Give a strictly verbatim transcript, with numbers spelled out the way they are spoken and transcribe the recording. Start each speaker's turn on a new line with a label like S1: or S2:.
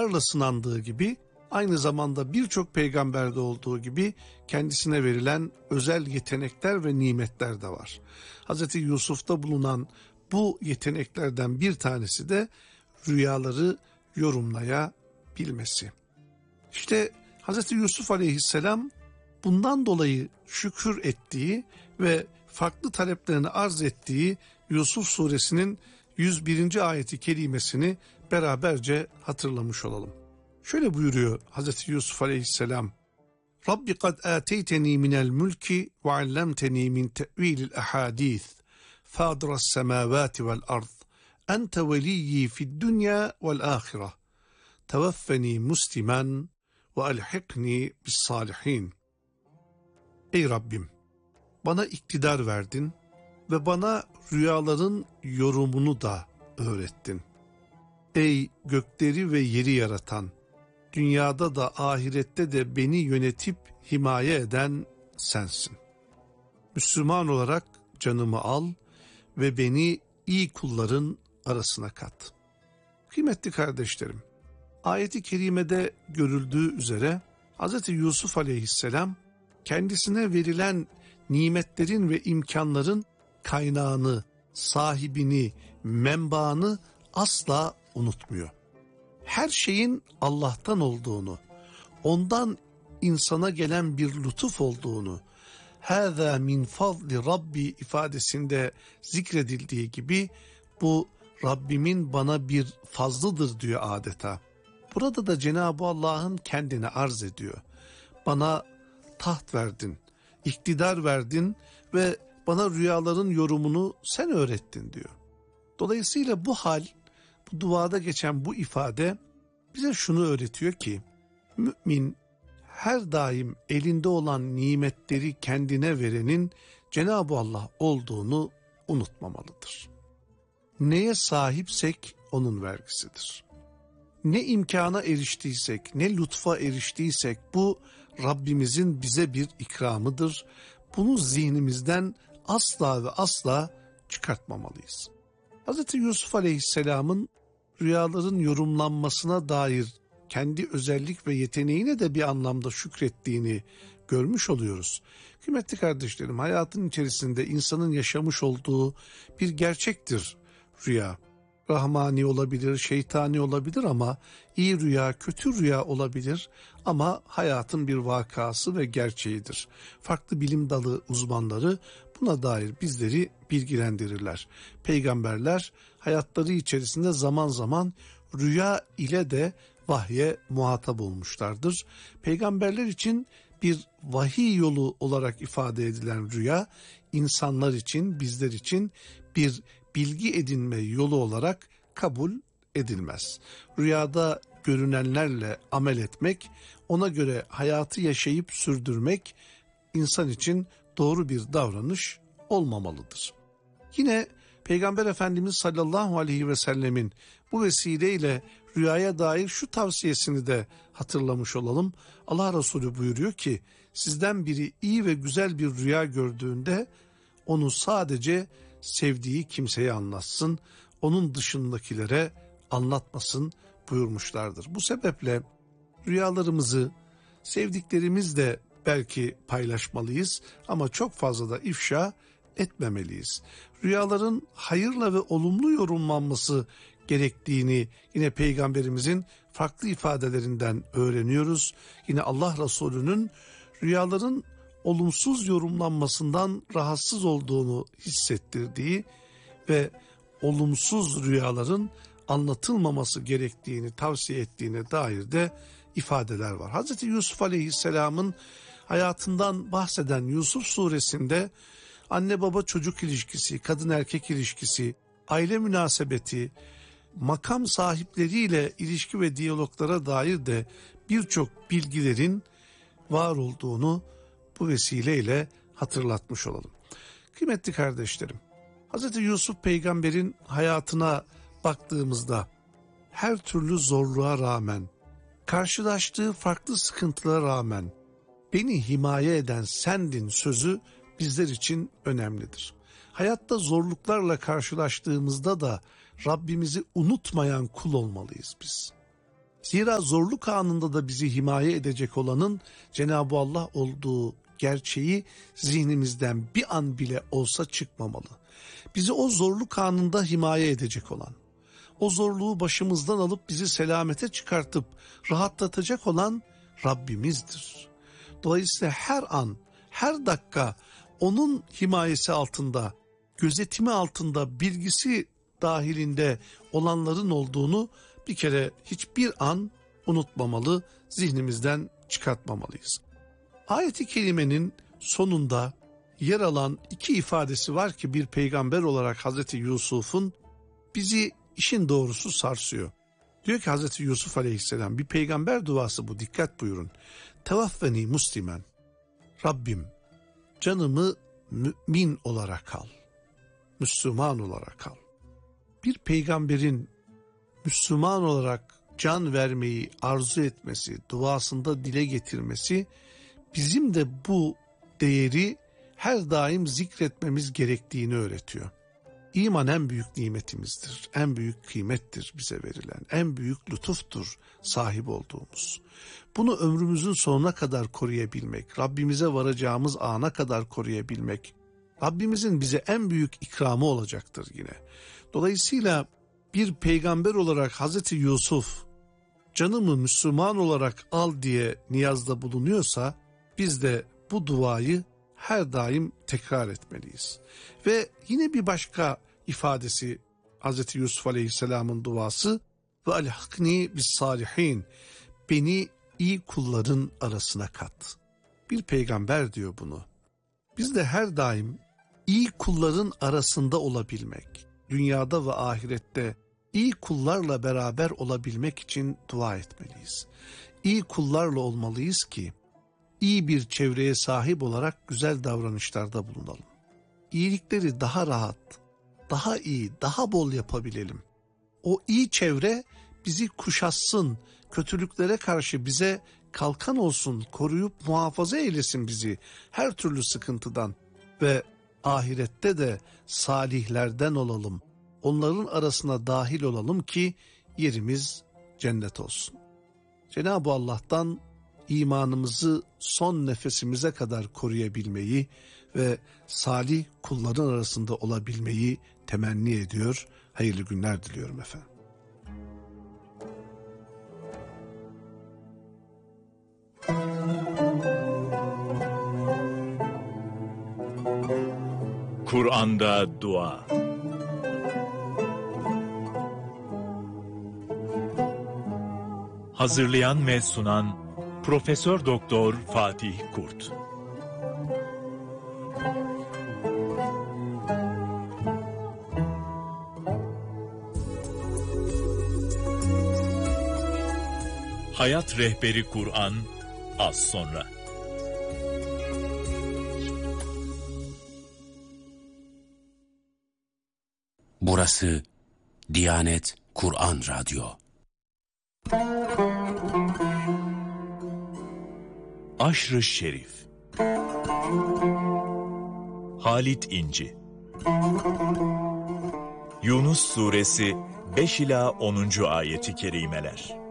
S1: zorluklarla sınandığı gibi aynı zamanda birçok peygamberde olduğu gibi kendisine verilen özel yetenekler ve nimetler de var. Hazreti Yusuf'ta bulunan bu yeteneklerden bir tanesi de rüyaları yorumlayabilmesi. İşte Hazreti Yusuf Aleyhisselam bundan dolayı şükür ettiği ve farklı taleplerini arz ettiği Yusuf Suresinin yüz birinci ayeti kerimesini beraberce hatırlamış olalım. Şöyle buyuruyor Hazreti Yusuf Aleyhisselam: Rabbi kad ateyteni minel mülki ve allemteni min te'vilil ahadith fadras semavati vel ard ente veliyyi fid dünya vel ahire tevaffeni muslimen ve alhikni bis salihin. Ey Rabbim, bana iktidar verdin ve bana rüyaların yorumunu da öğrettin. Ey gökleri ve yeri yaratan, dünyada da ahirette de beni yönetip himaye eden sensin. Müslüman olarak canımı al ve beni iyi kulların arasına kat. Kıymetli kardeşlerim, ayet-i kerimede görüldüğü üzere Hz. Yusuf Aleyhisselam kendisine verilen nimetlerin ve imkanların kaynağını, sahibini, menbaını asla unutmuyor. Her şeyin Allah'tan olduğunu, ondan insana gelen bir lütuf olduğunu, hâzâ min fadli Rabbi ifadesinde zikredildiği gibi bu Rabbimin bana bir fazlıdır diyor adeta. Burada da Cenab-ı Allah'ın kendini arz ediyor. Bana taht verdin, iktidar verdin ve bana rüyaların yorumunu sen öğrettin diyor. Dolayısıyla bu hal, bu duada geçen bu ifade bize şunu öğretiyor ki, mümin her daim elinde olan nimetleri kendine verenin Cenab-ı Allah olduğunu unutmamalıdır. Neye sahipsek onun vergisidir. Ne imkana eriştiysek, ne lütfa eriştiysek bu Rabbimizin bize bir ikramıdır. Bunu zihnimizden asla ve asla çıkartmamalıyız. Hz. Yusuf Aleyhisselam'ın rüyaların yorumlanmasına dair kendi özellik ve yeteneğine de bir anlamda şükrettiğini görmüş oluyoruz. Kıymetli kardeşlerim, hayatın içerisinde insanın yaşamış olduğu bir gerçektir rüya. Rahmani olabilir, şeytani olabilir ama iyi rüya, kötü rüya olabilir ama hayatın bir vakası ve gerçeğidir. Farklı bilim dalı uzmanları buna dair bizleri bilgilendirirler. Peygamberler hayatları içerisinde zaman zaman rüya ile de vahye muhatap olmuşlardır. Peygamberler için bir vahiy yolu olarak ifade edilen rüya, insanlar için, bizler için bir bilgi edinme yolu olarak kabul edilmez. Rüyada görünenlerle amel etmek, ona göre hayatı yaşayıp sürdürmek insan için doğru bir davranış olmamalıdır. Yine Peygamber Efendimiz sallallahu aleyhi ve sellemin bu vesileyle rüyaya dair şu tavsiyesini de hatırlamış olalım. Allah Resulü buyuruyor ki, sizden biri iyi ve güzel bir rüya gördüğünde onu sadece sevdiği kimseye anlatsın, onun dışındakilere anlatmasın buyurmuşlardır. Bu sebeple rüyalarımızı sevdiklerimizle belki paylaşmalıyız ama çok fazla da ifşa etmemeliyiz. Rüyaların hayırla ve olumlu yorumlanması gerektiğini yine Peygamberimizin farklı ifadelerinden öğreniyoruz. Yine Allah Resulü'nün rüyaların olumsuz yorumlanmasından rahatsız olduğunu hissettirdiği ve olumsuz rüyaların anlatılmaması gerektiğini tavsiye ettiğine dair de ifadeler var. Hazreti Yusuf Aleyhisselam'ın hayatından bahseden Yusuf Suresinde anne baba çocuk ilişkisi, kadın erkek ilişkisi, aile münasebeti, makam sahipleriyle ilişki ve diyaloglara dair de birçok bilgilerin var olduğunu bu vesileyle hatırlatmış olalım. Kıymetli kardeşlerim, Hz. Yusuf peygamberin hayatına baktığımızda her türlü zorluğa rağmen, karşılaştığı farklı sıkıntılara rağmen beni himaye eden sendin sözü bizler için önemlidir. Hayatta zorluklarla karşılaştığımızda da Rabbimizi unutmayan kul olmalıyız biz. Zira zorluk anında da bizi himaye edecek olanın Cenab-ı Allah olduğu gerçeği zihnimizden bir an bile olsa çıkmamalı. Bizi o zorluk anında himaye edecek olan, o zorluğu başımızdan alıp bizi selamete çıkartıp rahatlatacak olan Rabbimizdir. Dolayısıyla her an, her dakika onun himayesi altında, gözetimi altında, bilgisi dahilinde olanların olduğunu bir kere hiçbir an unutmamalı, zihnimizden çıkartmamalıyız. Ayet-i kerimenin sonunda yer alan iki ifadesi var ki bir peygamber olarak Hazreti Yusuf'un bizi işin doğrusu sarsıyor. Diyor ki Hazreti Yusuf Aleyhisselam, bir peygamber duası bu, dikkat buyurun. Tevaffeni muslimen, Rabbim canımı mümin olarak al, Müslüman olarak al. Bir peygamberin Müslüman olarak can vermeyi arzu etmesi, duasında dile getirmesi bizim de bu değeri her daim zikretmemiz gerektiğini öğretiyor. İman en büyük nimetimizdir, en büyük kıymettir bize verilen, en büyük lütuftur sahip olduğumuz. Bunu ömrümüzün sonuna kadar koruyabilmek, Rabbimize varacağımız ana kadar koruyabilmek, Rabbimizin bize en büyük ikramı olacaktır yine. Dolayısıyla bir peygamber olarak Hazreti Yusuf canımı Müslüman olarak al diye niyazda bulunuyorsa biz de bu duayı her daim tekrar etmeliyiz. Ve yine bir başka ifadesi Hazreti Yusuf Aleyhisselam'ın duası ve alhakni bis salihin, beni iyi kulların arasına kat. Bir peygamber diyor bunu. Biz de her daim iyi kulların arasında olabilmek, dünyada ve ahirette iyi kullarla beraber olabilmek için dua etmeliyiz. İyi kullarla olmalıyız ki iyi bir çevreye sahip olarak güzel davranışlarda bulunalım. İyilikleri daha rahat, daha iyi, daha bol yapabilelim. O iyi çevre bizi kuşatsın, kötülüklere karşı bize kalkan olsun, koruyup muhafaza eylesin bizi her türlü sıkıntıdan ve ahirette de salihlerden olalım. Onların arasına dahil olalım ki yerimiz cennet olsun. Cenab-ı Allah'tan imanımızı son nefesimize kadar koruyabilmeyi ve salih kulların arasında olabilmeyi temenni ediyor. Hayırlı günler diliyorum efendim.
S2: Kur'an'da dua. Hazırlayan ve sunan Profesör Doktor Fatih Kurt. Hayat Rehberi Kur'an az sonra.
S3: Burası Diyanet Kur'an Radyo.
S2: Aşr-ı Şerif. Halit İnci. Yunus Suresi beş ila onuncu ayeti kerimeler.